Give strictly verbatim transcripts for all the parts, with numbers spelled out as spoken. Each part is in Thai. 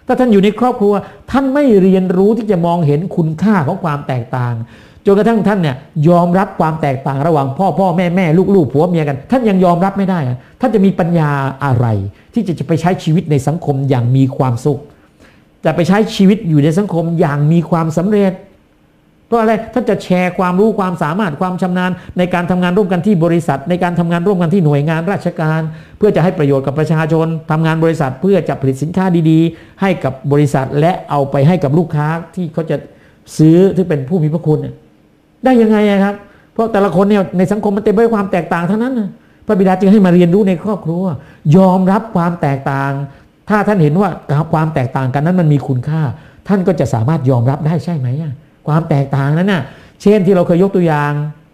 ถ้าท่านอยู่ในครอบครัวท่านไม่เรียนรู้ที่จะมองเห็นคุณค่าของความแตกต่างจนกระทั่งท่านเนี่ยยอมรับความแตกต่างระหว่างพ่อพ่อแม่แม่ลูกลูกผัวเมียกันท่านยังยอมรับไม่ได้ท่านจะมีปัญญาอะไรที่จะไปใช้ชีวิตในสังคมอย่างมีความสุขจะไปใช้ชีวิตอยู่ในสังคมอย่างมีความสำเร็จเพราะอะไรท่านจะแชร์ความรู้ความสามารถความชำนาญในการทำงานร่วมกันที่บริษัทในการทำงานร่วมกันที่หน่วยงานราชการเพื่อจะให้ประโยชน์กับประชาชนทำงานบริษัทเพื่อจะผลิตสินค้าดีๆให้กับบริษัทและเอาไปให้กับลูกค้าที่เขาจะซื้อที่เป็นผู้มีพระคุณได้ยังไงครับเพราะแต่ละคนเนี่ยในสังคมมันเต็มไปด้วยความแตกต่างทั้งนั้นพระบิดาจึงให้มาเรียนรู้ในครอบครัวยอมรับความแตกต่างถ้าท่านเห็นว่าความแตกต่างกันนั้นมันมีคุณค่าท่านก็จะสามารถยอมรับได้ใช่ไหมความแตกต่างนั้นน่ะเช่นที่เราเคยยกตัวอย่าง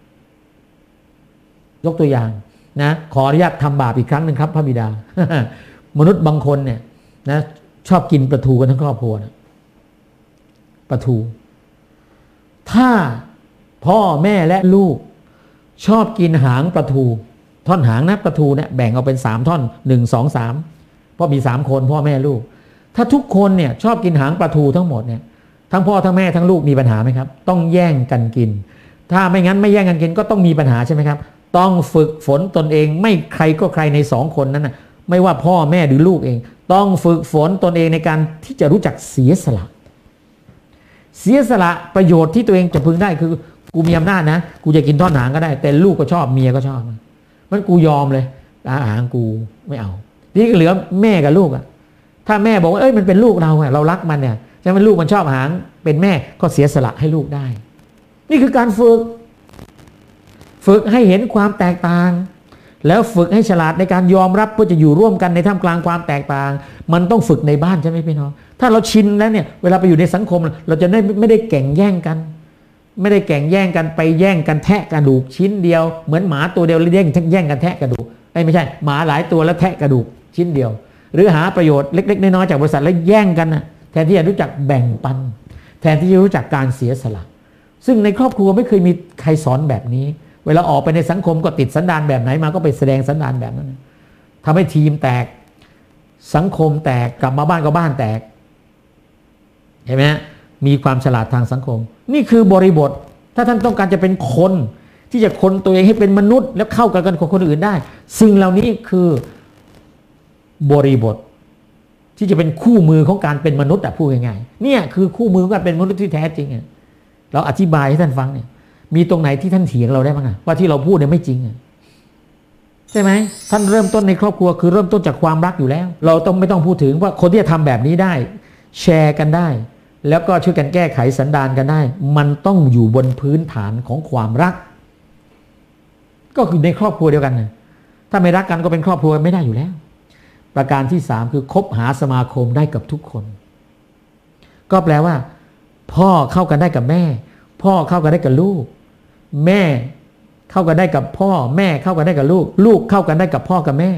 ยกตัวอย่างนะขออนุญาตทำบาปอีกครั้งหนึ่งครับพระบิดา มนุษย์บางคนเนี่ยนะชอบกินปลาทูกันทั้งครอบครัวนะปลาทูถ้าพ่อแม่และลูกชอบกินหางปลาทูท่อนหางนะปลาทูเนี่ยแบ่งเอาเป็นสามท่อนหนึ่ง สอง สามเพราะมีสามคนพ่อแม่ลูกถ้าทุกคนเนี่ยชอบกินหางปลาทูทั้งหมดเนี่ยทั้งพ่อทั้งแม่ทั้งลูกมีปัญหาไหมครับต้องแย่งกันกินถ้าไม่งั้นไม่แย่งกันกินก็ต้องมีปัญหาใช่ไหมครับต้องฝึกฝนตนเองไม่ใครก็ใครในสองคนนั้นนะไม่ว่าพ่อแม่หรือลูกเองต้องฝึกฝนตนเองในการที่จะรู้จักเสียสละเสียสละประโยชน์ที่ตัวเองจะพึงได้คือกูมีอำนาจนะกูจะกินท่อนหางก็ได้แต่ลูกก็ชอบเมียก็ชอบมันกูยอมเลยอาหารกูไม่เอานี่ก็เหลือแม่กับลูกอะถ้าแม่บอกว่าเอ้ยมันเป็นลูกเราอะเรารักมันเนี่ยใช่ไหมลูกมันชอบหางเป็นแม่ก็เสียสละให้ลูกได้นี่คือการฝึกฝึกให้เห็นความแตกต่างแล้วฝึกให้ฉลาดในการยอมรับเพื่อจะอยู่ร่วมกันในท่ามกลางความแตกต่างมันต้องฝึกในบ้านใช่ไหมพี่น้องถ้าเราชินแล้วเนี่ยเวลาไปอยู่ในสังคมเราจะไม่ไม่ได้แข่งแย่งกันไม่ได้แข่งแย่งกันไปแย่งกันแทะกระดูกชิ้นเดียวเหมือนหมาตัวเดียวแย่งแย่งกันแทะกระดูกไม่ใช่หมาหลายตัวแล้วแทะกระดูกชิ้นเดียวหรือหาประโยชน์เล็กๆน้อยๆจากบริษัทแล้วแย่งกันนะแทนที่จะรู้จักแบ่งปันแทนที่จะรู้จักการเสียสละซึ่งในครอบครัวไม่เคยมีใครสอนแบบนี้เวลาออกไปในสังคมก็ติดสันดานแบบไหนมาก็ไปแสดงสันดานแบบนั้นทำให้ทีมแตกสังคมแตกกลับมาบ้านก็บ้านแตกเห็นไหมมีความฉลาดทางสังคมนี่คือบริบทถ้าท่านต้องการจะเป็นคนที่จะคนตัวเองให้เป็นมนุษย์แล้วเข้ากันกับคนอื่นได้สิ่งเหล่านี้คือบริบทที่จะเป็นคู่มือของการเป็นมนุษย์อะพูดง่ายๆเนี่ยคือคู่มือของการเป็นมนุษย์ที่แท้จริงเราอธิบายให้ท่านฟังเนี่ยมีตรงไหนที่ท่านเถียงเราได้บ้างอะว่าที่เราพูดเนี่ยไม่จริงอะใช่ไหมท่านเริ่มต้นในครอบครัวคือเริ่มต้นจากความรักอยู่แล้วเราต้องไม่ต้องพูดถึงว่าคนที่จะทำแบบนี้ได้แชร์กันได้แล้วก็ช่วยกันแก้ไขสันดานกันได้มันต้องอยู่บนพื้นฐานของความรักก็คือในครอบครัวเดียวกันนะถ้าไม่รักกันก็เป็นครอบครัวไม่ได้อยู่แล้วประการที่สามคือคบหาสมาคมได้กับทุกคนก็แปลว่าพ่อเข้ากันได้กับแม่พ่อเข้ากันได้กับลูกแม่เข้ากันได้กับพ่อแม่เข้ากันได้กับลูกลูกเข้ากันได้กับพ่อกับแม่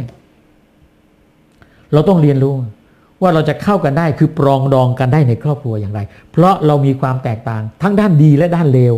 เราต้องเรียนรู้ว่าเราจะเข้ากันได้คือปรองดองกันได้ในครอบครัวอย่างไรเพราะเรามีความแตกต่างทั้งด้านดีและด้านเลว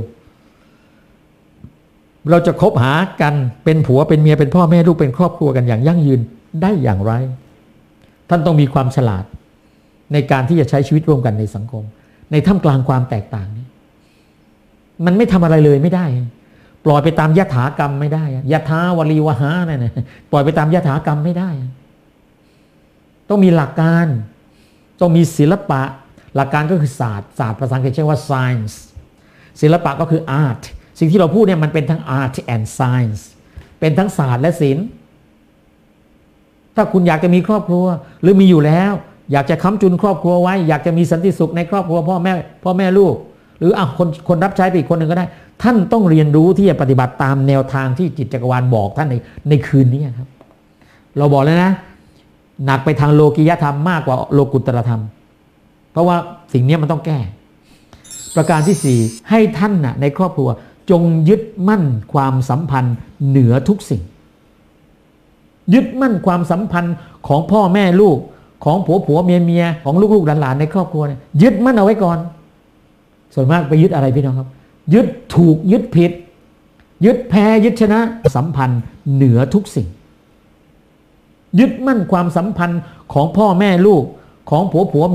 เราจะคบหากันเป็นผัวเป็นเมียเป็นพ่อแม่ลูกเป็นครอบครัวกันอย่างยั่งยืนได้อย่างไรท่านต้องมีความฉลาดในการที่จะใช้ชีวิตร่วมกันในสังคมในท่ามกลางความแตกต่างนี้มันไม่ทำอะไรเลยไม่ได้ปล่อยไปตามยถากรรมไม่ได้ยถาวลีวหานั่นนะปล่อยไปตามยถากรรมไม่ได้ต้องมีหลักการต้องมีศิลปะหลักการก็คือศาสตร์ศาสตร์ภาษาอังกฤษเรียกว่า science ศิลปะก็คือ art สิ่งที่เราพูดเนี่ยมันเป็นทั้ง art and science เป็นทั้งศาสตร์และศิลป์ถ้าคุณอยากจะมีครอบครัวหรือมีอยู่แล้วอยากจะค้ำจุนครอบครัวไว้อยากจะมีสันติสุขในครอบครัวพ่อแม่พ่อแม่ลูกหรืออ่ะคนคนรับใช้ไปอีกคนหนึ่งก็ได้ท่านต้องเรียนรู้ที่จะปฏิบัติตามแนวทางที่จิตจักรวาลบอกท่านในในคืนนี้ครับเราบอกแล้วนะหนักไปทางโลกิยธรรมมากกว่าโลกุตตรธรรมเพราะว่าสิ่งนี้มันต้องแก้ประการที่สี่ให้ท่านน่ะในครอบครัวจงยึดมั่นความสัมพันธ์เหนือทุกสิ่งยึดมั่นความสัมพันธ์ของพ่อแม่ลูกของผัวผัวเมียเมียของลูกๆหลานๆในครอบครัวเนี่ยยึดมั่นเอาไว้ก่อนส่วนมากไปยึดอะไรพี่น้องครับยึดถูกยึดผิดยึดแพ้ยึดชนะสัมพันธ์เหนือทุกสิ่งยึดมั่นความสัมพันธ์ของพ่อแม่ลูกของผัวผัว